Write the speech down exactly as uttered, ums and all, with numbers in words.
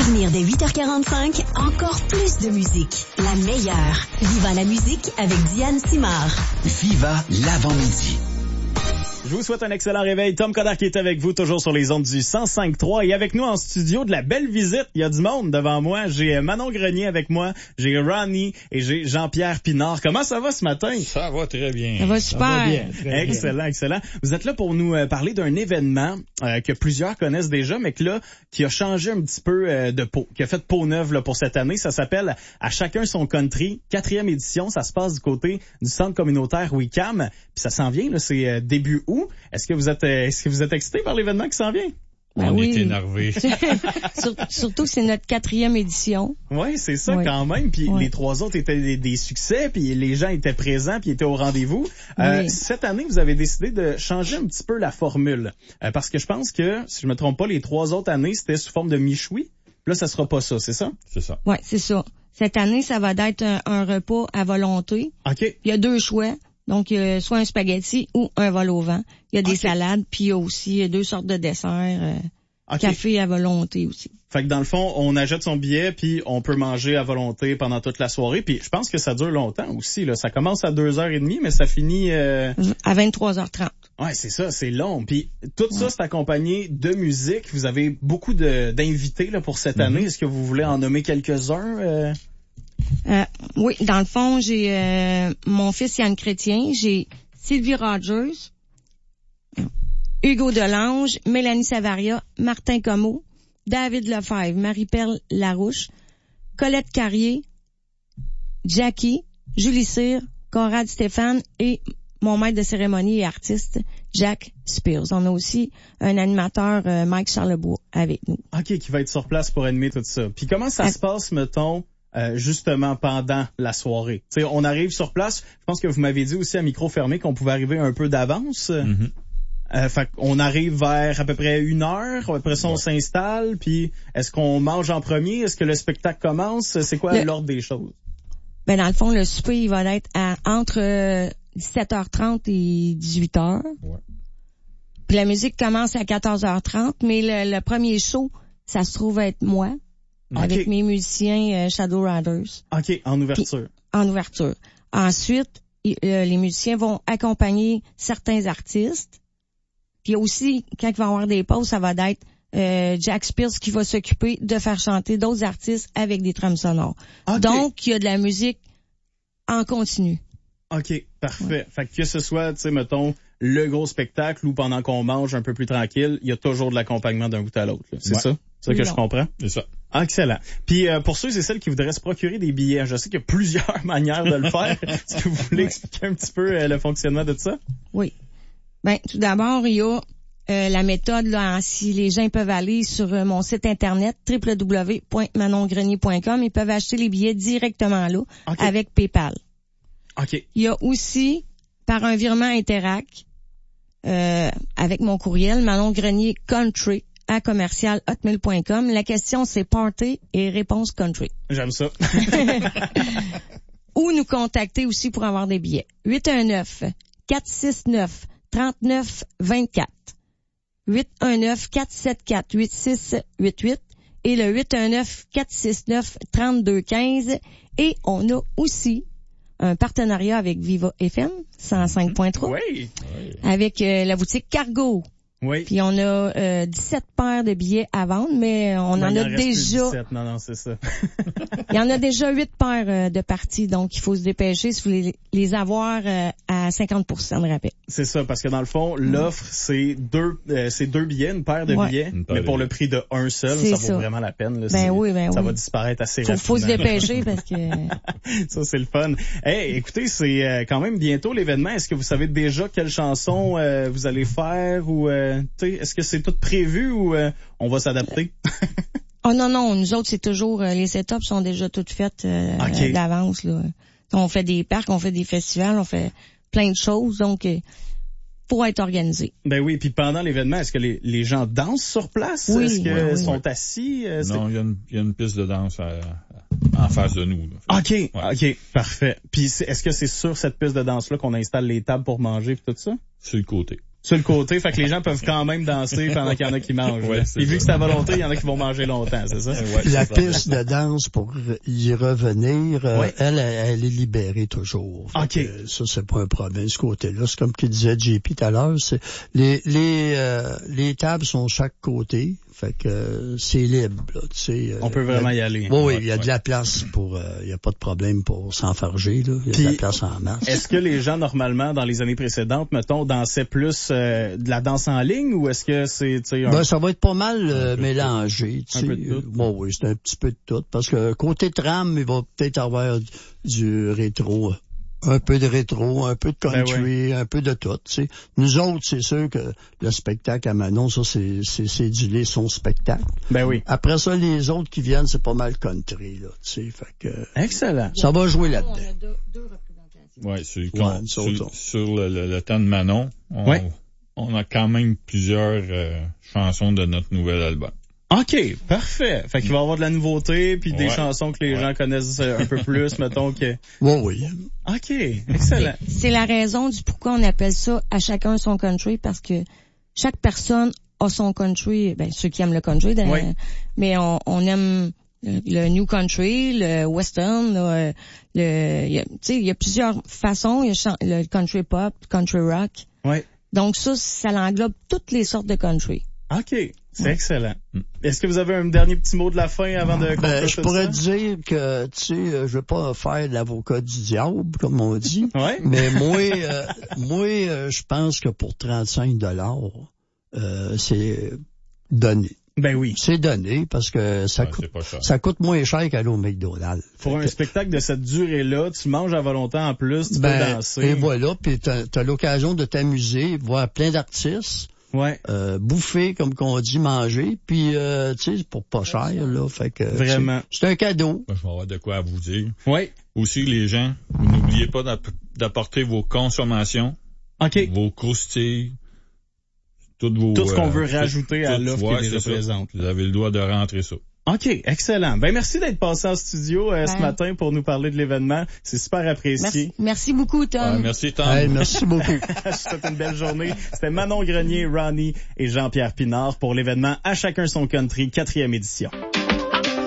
venir dès huit heures quarante-cinq, encore plus de musique. La meilleure. Viva la musique avec Diane Simard. Viva l'avant-midi. Je vous souhaite un excellent réveil. Tom Coderre qui est avec vous, toujours sur les ondes du cent cinq virgule trois. Et avec nous en studio, de la belle visite. Il y a du monde devant moi. J'ai Manon Grenier avec moi, j'ai Ronnie et j'ai Jean-Pierre Pinard. Comment ça va ce matin? Ça va très bien. Ça va super. Ça va bien, excellent, bien. excellent. Vous êtes là pour nous euh, parler d'un événement euh, que plusieurs connaissent déjà, mais que là, qui a changé un petit peu euh, de peau, qui a fait peau neuve là, pour cette année. Ça s'appelle À chacun son country, quatrième édition. Ça se passe du côté du centre communautaire Wicam. Puis ça s'en vient, là, c'est euh, début août. Est-ce que vous êtes, est-ce que vous êtes excité par l'événement qui s'en vient? Ben On oui. est énervés. Sur, surtout que c'est notre quatrième édition. Oui, c'est ça oui. quand même. Puis oui. les trois autres étaient des, des succès, puis les gens étaient présents, puis étaient au rendez-vous. Euh, oui. Cette année, vous avez décidé de changer un petit peu la formule. Euh, parce que je pense que, si je me trompe pas, les trois autres années, c'était sous forme de michoui. Là, ça sera pas ça, c'est ça? C'est ça. Oui, c'est ça. Cette année, ça va être un, un repas à volonté. OK. Il y a deux choix. Donc, euh, soit un spaghetti ou un vol au vent. Il y a des okay. salades, puis il y a aussi deux sortes de desserts. Euh, okay. Café à volonté aussi. Fait que dans le fond, on achète son billet, puis on peut manger à volonté pendant toute la soirée. Puis je pense que ça dure longtemps aussi. Là. Ça commence à deux heures trente, mais ça finit... Euh... À vingt-trois heures trente. Ouais, c'est ça, c'est long. Puis tout ça, ouais. c'est accompagné de musique. Vous avez beaucoup de, d'invités là, pour cette mm-hmm. année. Est-ce que vous voulez en nommer quelques-uns? Euh... Euh, oui, dans le fond, j'ai euh, mon fils Yann Chrétien, j'ai Sylvie Rogers, Hugo Delange, Mélanie Savaria, Martin Comeau, David Lefebvre, Marie-Perle Larouche, Colette Carrier, Jackie, Julie Cyr, Conrad Stéphane et mon maître de cérémonie et artiste, Jack Spears. On a aussi un animateur, euh, Mike Charlebois, avec nous. OK, qui va être sur place pour animer tout ça. Puis comment ça à... se passe, mettons... Euh, justement pendant la soirée. T'sais, on arrive sur place, je pense que vous m'avez dit aussi à micro fermé qu'on pouvait arriver un peu d'avance. Mm-hmm. Euh, fait qu'on arrive vers à peu près une heure, après ça on ouais. s'installe, puis est-ce qu'on mange en premier? Est-ce que le spectacle commence? C'est quoi le... l'ordre des choses? Ben dans le fond, le souper il va être à entre euh, dix-sept heures trente et dix-huit heures. Ouais. Puis la musique commence à quatorze heures trente, mais le, le premier show, ça se trouve être moi. Okay. Avec mes musiciens euh, Shadow Riders. OK, en ouverture. Puis, en ouverture. Ensuite, y, euh, les musiciens vont accompagner certains artistes. Puis aussi, quand il va y avoir des pauses, ça va être euh, Jack Spears qui va s'occuper de faire chanter d'autres artistes avec des trames sonores. Okay. Donc, il y a de la musique en continu. OK, parfait. Ouais. Fait que que ce soit, tu sais, mettons, le gros spectacle ou pendant qu'on mange un peu plus tranquille, il y a toujours de l'accompagnement d'un bout à l'autre. Là. C'est ouais. ça? C'est ça que non. je comprends? C'est ça. Ah, excellent. Puis euh, pour ceux et celles qui voudraient se procurer des billets, je sais qu'il y a plusieurs manières de le faire. Est-ce que vous voulez ouais. expliquer un petit peu euh, le fonctionnement de ça? Oui. Ben tout d'abord, il y a euh, la méthode, là, si les gens peuvent aller sur euh, mon site internet w w w point manon grenier point com, ils peuvent acheter les billets directement là, okay. avec PayPal. OK. Il y a aussi, par un virement Interac, euh, avec mon courriel, Manon Grenier Country, à commercial hotmail point com. La question, c'est party et réponse country. J'aime ça. Ou nous contacter aussi pour avoir des billets. huit un neuf, quatre six neuf, trois neuf deux quatre. huit un neuf, quatre sept quatre, huit six huit huit et le huit un neuf, quatre six neuf, trois deux un cinq. Et on a aussi un partenariat avec Viva F M cent cinq point trois. Oui. Avec euh, la boutique Cargo. Oui. Puis on a euh, dix-sept paires de billets à vendre, mais on ben, en il a en déjà... dix-sept. Non, non, c'est ça. Il y en a déjà huit paires euh, de parties, donc il faut se dépêcher si vous voulez les avoir euh, à cinquante pour cent de rabais. C'est ça, parce que dans le fond, l'offre, c'est deux euh, c'est deux billets, une paire de ouais. billets, mais pour le prix de un seul, c'est ça, ça vaut vraiment la peine. Là, ben oui, ben ça oui. va disparaître assez faut, rapidement. Faut se dépêcher parce que... Ça, c'est le fun. Hey, écoutez, c'est euh, quand même bientôt l'événement. Est-ce que vous savez déjà quelle chanson euh, vous allez faire ou euh, tu sais, est-ce que c'est tout prévu ou euh, on va s'adapter? Oh non, non, nous autres, c'est toujours, euh, les setups sont déjà toutes faites euh, okay. d'avance. Là. On fait des parcs, on fait des festivals, on fait plein de choses, donc euh, pour être organisé. Ben oui, puis pendant l'événement, est-ce que les, les gens dansent sur place? Oui, est-ce qu'ils oui, sont oui. assis? Euh, non, il y, a une, y a une piste de danse à, à, en face de nous. Là. OK, ouais. OK, parfait. Puis est-ce que c'est sur cette piste de danse-là qu'on installe les tables pour manger et tout ça? Sur le côté. sur le côté, fait que les gens peuvent quand même danser pendant qu'il y en a qui mangent. Ouais, Et vu ça. que c'est à volonté, il y en a qui vont manger longtemps, c'est ça? Ouais, La c'est ça. piste de danse, pour y revenir, euh, Ouais. elle, elle est libérée toujours. Fait OK. que ça, c'est pas un problème, ce côté-là. C'est comme qu'il disait J P tout à l'heure, c'est les les euh, les tables sont chaque côté. Fait que euh, c'est libre, là, tu sais. euh, On peut vraiment y aller. Oui, oui, Ouais, il y a de ouais. la place pour... Il n'y a pas de problème pour s'enfarger, là. Il y a Puis, de la place en masse. Est-ce que les gens, normalement, dans les années précédentes, mettons, dansaient plus euh, de la danse en ligne ou est-ce que c'est, tu sais, un... Ben, ça va être pas mal euh, mélangé, tu Un sais. peu de tout. Bon, oui, c'est un petit peu de tout. Parce que côté tram, il va peut-être avoir du, du rétro. Un peu de rétro, un peu de country, Ben oui. un peu de tout, tu sais. Nous autres, c'est sûr que le spectacle à Manon, ça, c'est, c'est, c'est du lait, son spectacle. Ben oui. Après ça, les autres qui viennent, c'est pas mal country, là, tu sais. Fait que Excellent. ça va jouer là-dedans. On a deux, deux représentations. Ouais, sur, Ouais, con- nous sur, autres, on- sur le, le, le temps de Manon, on, Ouais. on a quand même plusieurs euh, chansons de notre nouvel album. OK, parfait. Fait qu'il va y avoir de la nouveauté puis des Ouais. chansons que les Ouais. gens connaissent euh, un peu plus, mettons que... Oui, oui. OK, excellent. C'est la raison du pourquoi on appelle ça à chacun son country, parce que chaque personne a son country, ben ceux qui aiment le country, dans- Oui. mais on, on aime le, le new country, le western, le, le il y a, tu sais, il y a plusieurs façons, il y a chan- le country pop, le country rock. Ouais. Donc ça, ça l'englobe toutes les sortes de country. OK, c'est excellent. Est-ce que vous avez un dernier petit mot de la fin avant de Ben, conclure je tout pourrais ça? dire que, tu sais, euh, je veux pas faire l'avocat du diable, comme on dit. Ouais. Mais moi, euh, moi, euh, je pense que pour trente-cinq dollars, euh, c'est donné. Ben oui. C'est donné parce que ça Ouais, coûte, c'est pas cher. ça coûte moins cher qu'aller au McDonald's. Pour Fait un que- spectacle de cette durée-là, tu manges à volonté en plus, tu peux ben, danser. et voilà, puis t'as, t'as l'occasion de t'amuser, voir plein d'artistes, Ouais. euh, bouffer, comme qu'on dit, manger, puis, euh, tu sais, pour pas cher, là, fait que... Vraiment. C'est, c'est un cadeau. Ben, je vais avoir de quoi à vous dire. Ouais. Aussi, les gens, vous n'oubliez pas d'app- d'apporter vos consommations, OK. vos croustilles, toutes vos... Tout ce qu'on euh, veut tout- rajouter à tout- l'offre ouais, qui est déjà c'est ça. présente. Vous avez le droit de rentrer ça. OK, excellent. Ben merci d'être passé en studio euh, ce Ben. matin pour nous parler de l'événement. C'est super apprécié. Merci, merci beaucoup, Tom. Ouais, merci, Tom. Hey, merci beaucoup. Je vous souhaite une belle journée. C'était Manon Grenier, Ronnie et Jean-Pierre Pinard pour l'événement À chacun son country, quatrième édition.